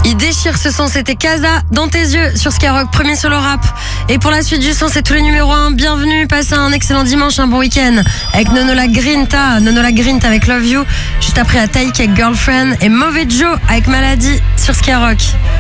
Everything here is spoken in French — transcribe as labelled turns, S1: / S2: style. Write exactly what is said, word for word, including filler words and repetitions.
S1: Il déchire ce son, c'était Casa dans tes yeux sur Skyrock, premier solo rap. Et pour la suite du son, c'est tous les numéros un. Bienvenue, passez un excellent dimanche, un bon week-end avec Nonola Grinta, Nonola Grinta avec Love You. Juste après à Taïk avec Girlfriend et Mauvais Joe avec Maladie sur Skyrock.